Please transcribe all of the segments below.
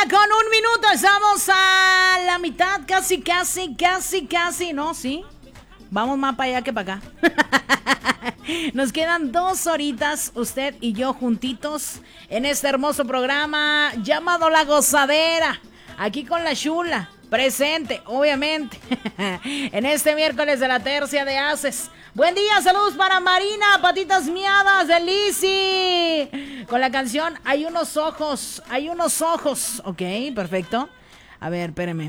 con 1 minuto. Estamos a la mitad, casi, ¿no? ¿Sí? Vamos más para allá que para acá. Nos quedan 2 horitas, usted y yo juntitos, en este hermoso programa llamado La Gozadera. Aquí con la Chula, presente, obviamente, en este miércoles de la tercia de Haces. Buen día, saludos para Marina, patitas miadas de Lizzy. Con la canción Hay unos ojos. Ok, perfecto. A ver, espéreme.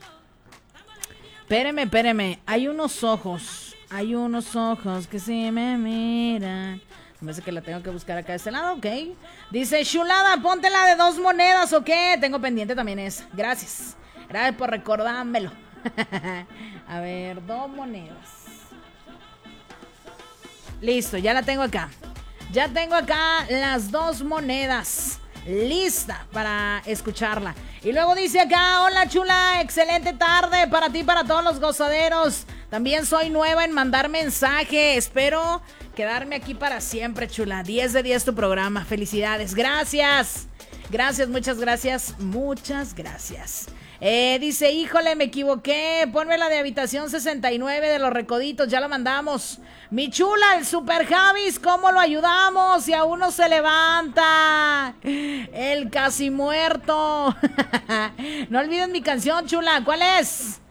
Hay unos ojos que sí me miran. Me parece que la tengo que buscar acá de este lado, ok. Dice, Chulada, ponte la de 2 monedas, ok. Tengo pendiente también esa. Gracias por recordármelo. A ver, 2 monedas. Listo, ya la tengo acá. Ya tengo acá las 2 monedas. Lista para escucharla. Y luego dice acá, hola Chula, excelente tarde para ti, para todos los gozaderos. También soy nueva en mandar mensaje. Espero quedarme aquí para siempre, Chula. 10 de 10 tu programa. Felicidades. Gracias, muchas gracias. Dice, híjole, me equivoqué. Ponme la de habitación 69 de los Recoditos. Ya la mandamos. Mi Chula, el Super Javis, ¿cómo lo ayudamos? Y aún no se levanta. El casi muerto. No olviden mi canción, Chula. ¿Cuál es?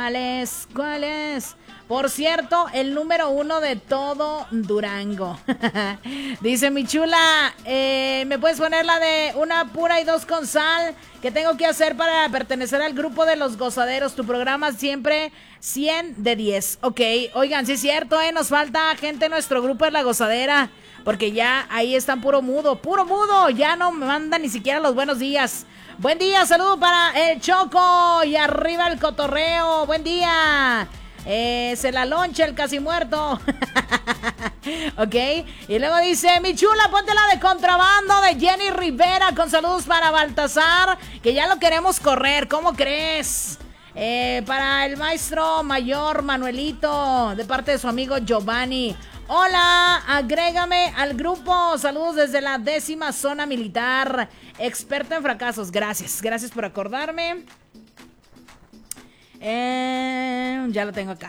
Por cierto, el número 1 de todo Durango. Dice mi Chula, ¿me puedes poner la de una pura y 2 con sal? ¿Qué tengo que hacer para pertenecer al grupo de los gozaderos? Tu programa siempre 100 de 10. Ok, oigan, sí es cierto, nos falta gente en nuestro grupo de La Gozadera. Porque ya ahí están puro mudo. Ya no me mandan ni siquiera los buenos días. Buen día, saludo para el Choco y arriba el cotorreo. Buen día. Se la loncha el casi muerto. Ok, y luego dice, mi Chula, ponte la de Contrabando de Jenny Rivera, con saludos para Baltasar, que ya lo queremos correr, ¿cómo crees? Para el maestro mayor Manuelito, de parte de su amigo Giovanni. Hola, agrégame al grupo. Saludos desde la 10ª zona militar, experto en fracasos. Gracias por acordarme. Ya lo tengo acá.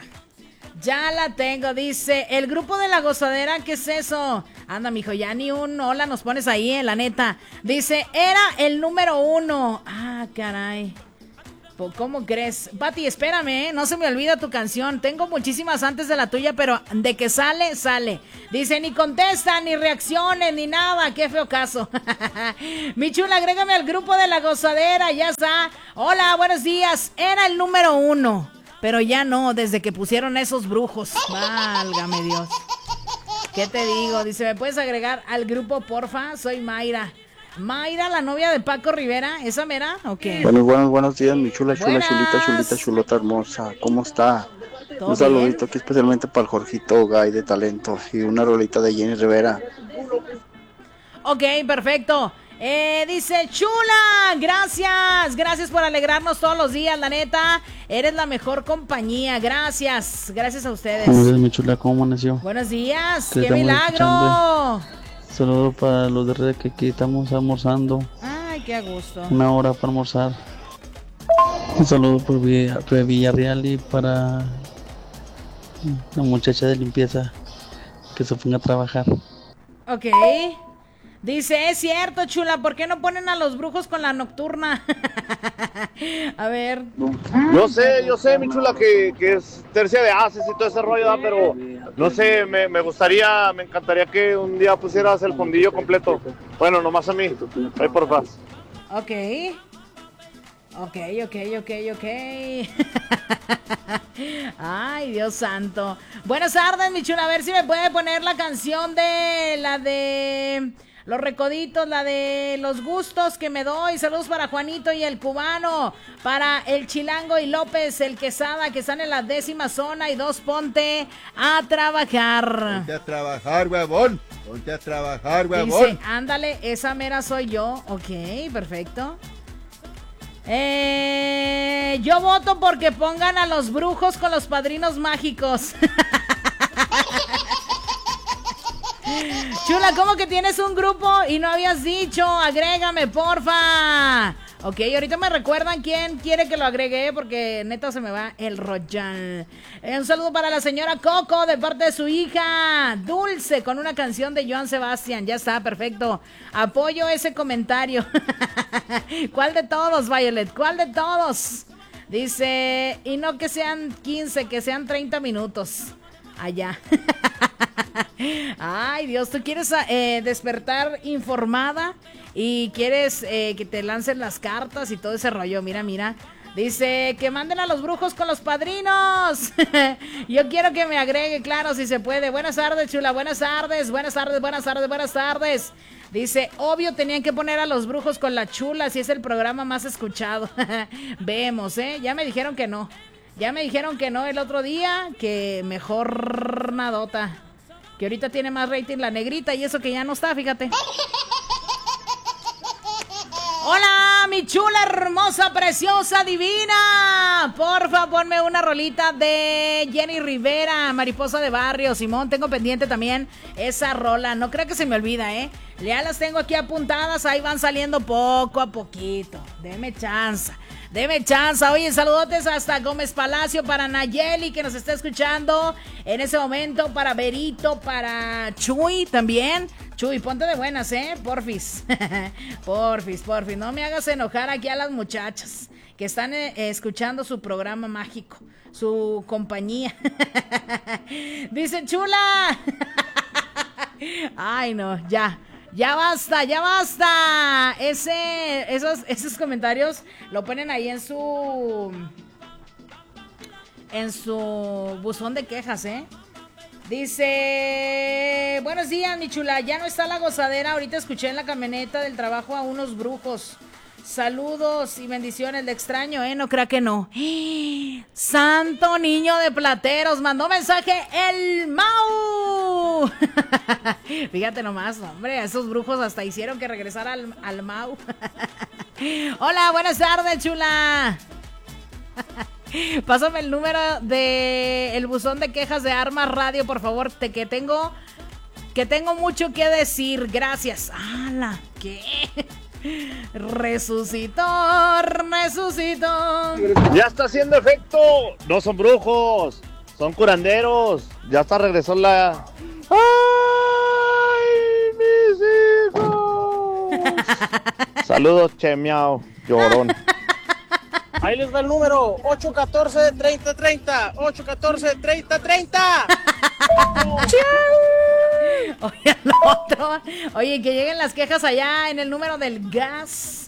Dice, el grupo de La Gozadera, ¿qué es eso? Anda, mijo, ya ni un hola nos pones ahí, la neta. Dice, era el número 1. Ah, caray. ¿Cómo crees? Pati, espérame, no se me olvida tu canción. Tengo muchísimas antes de la tuya, pero de que sale. Dice, ni contesta, ni reacciones, ni nada. Qué feo caso. Mi Chula, agrégame al grupo de La Gozadera, ya está. Hola, buenos días. Era el número 1, pero ya no, desde que pusieron esos brujos. Válgame Dios. ¿Qué te digo? Dice, ¿me puedes agregar al grupo, porfa? Soy Mayra, la novia de Paco Rivera, ¿esa mera? Okay. Buenos días, mi chula, chulita, chulota hermosa. ¿Cómo está? Un saludito aquí especialmente para el Jorgito Gay de Talento y una rolita de Jenny Rivera. Ok, perfecto. Dice, Chula, gracias por alegrarnos todos los días, la neta, eres la mejor compañía. Gracias a ustedes. Buenos días, mi chula, ¿cómo amaneció? Buenos días, qué milagro. Saludo para los de Red, que aquí estamos almorzando. Ay, qué a gusto. 1 hora para almorzar. Un saludo por Villarreal y para la muchacha de limpieza que se fue a trabajar. Ok. Dice, es cierto, Chula, ¿por qué no ponen a los brujos con la nocturna? A ver. Yo sé, mi Chula, que es tercia de Haces y todo ese rollo, ¿verdad? Pero no sé, me encantaría que un día pusieras el fondillo completo. Bueno, nomás a mí, ahí por favor. Ok. Ay, Dios santo. Buenas tardes, mi Chula, a ver si me puede poner la canción de la de Los Recoditos, la de Los Gustos que me doy. Saludos para Juanito y el Cubano, para el Chilango y López, el Quesada, que están en la 10ª zona, y 2, ponte a trabajar. Ponte a trabajar, huevón. Dice, ándale, esa mera soy yo. Ok, perfecto. Yo voto porque pongan a los brujos con los padrinos mágicos. Chula, ¿cómo que tienes un grupo y no habías dicho? Agrégame, porfa. Ok, ahorita me recuerdan quién quiere que lo agregue, porque neta se me va el royal. Un saludo para la señora Coco de parte de su hija Dulce con una canción de Joan Sebastián. Ya está, perfecto. Apoyo ese comentario. ¿Cuál de todos, Violet? ¿Cuál de todos? Dice, y no que sean 15, que sean 30 minutos. Allá. Ay, Dios, ¿tú quieres despertar informada? Y quieres que te lancen las cartas y todo ese rollo. Mira. Dice que manden a los brujos con los padrinos. Yo quiero que me agregue, claro, si se puede. Buenas tardes, chula. Buenas tardes. Dice, obvio tenían que poner a los brujos con la chula si es el programa más escuchado. Vemos, ya me dijeron que no. El otro día, que mejor nadota. Que ahorita tiene más rating la negrita y eso que ya no está, fíjate. Hola, mi chula hermosa, preciosa, divina. Porfa, ponme una rolita de Jenny Rivera, Mariposa de Barrio. Simón, tengo pendiente también esa rola. No creo que se me olvida, Ya las tengo aquí apuntadas, ahí van saliendo poco a poquito. Deme chance. Oye, saludotes hasta Gómez Palacio para Nayeli, que nos está escuchando en ese momento, para Berito, para Chuy también. Chuy, ponte de buenas, porfis. porfis, no me hagas enojar aquí a las muchachas que están escuchando su programa mágico, su compañía. Dice chula. Ay, no, ya basta. Esos comentarios lo ponen ahí en su buzón de quejas, Dice, buenos días, mi chula, ya no está la gozadera, ahorita escuché en la camioneta del trabajo a unos brujos. Saludos y bendiciones, le extraño, no crea que no. Santo niño de Plateros, mandó mensaje el Mau. Fíjate nomás, hombre, esos brujos hasta hicieron que regresara al Mau. Hola, buenas tardes, chula. Pásame el número de el buzón de quejas de Armas Radio, por favor, que tengo mucho que decir. Gracias. ¡Hala! ¿Qué? Resucitó. Ya está haciendo efecto. No son brujos, son curanderos. Ya está regresó la... ¡Ay, mis hijos! Saludos, Che Miau, llorón. Ahí les da el número, 814-3030, 814-3030. Oye, al otro. Oye, que lleguen las quejas allá en el número del gas.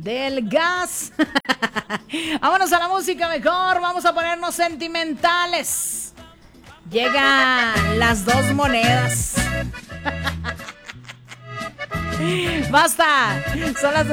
Vámonos a la música mejor, vamos a ponernos sentimentales. Llegan las dos monedas. Basta, son las